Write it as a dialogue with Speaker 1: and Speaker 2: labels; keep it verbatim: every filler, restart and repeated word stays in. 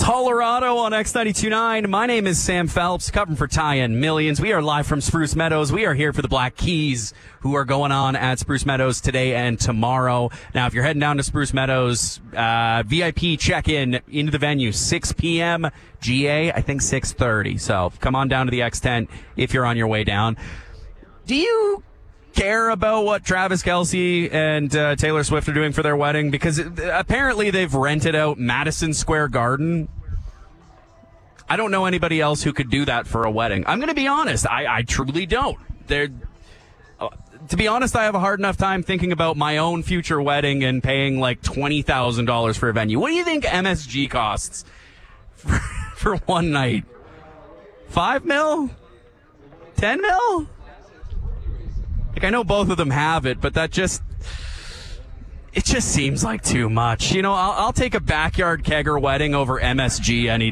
Speaker 1: Colorado on X ninety-two point nine. My name is Sam Phelps, covering for Ty and Millions. We are live from Spruce Meadows. We are here for the Black Keys, who are going on at Spruce Meadows today and tomorrow. Now, if you're heading down to Spruce Meadows, uh, V I P check-in into the venue, six p.m. G A, I think six thirty. So come on down to the X tent if you're on your way down. Do you care about what Travis Kelce and uh, Taylor Swift are doing for their wedding? Because it, apparently they've rented out Madison Square Garden. I don't know anybody else who could do that for a wedding. I'm going to be honest. I, I truly don't. They're, uh, to be honest, I have a hard enough time thinking about my own future wedding and paying like twenty thousand dollars for a venue. What do you think M S G costs for, for one night? Five mil? Ten mil? Like, I know both of them have it, but that just, it just seems like too much. You know, I'll, I'll take a backyard kegger wedding over M S G any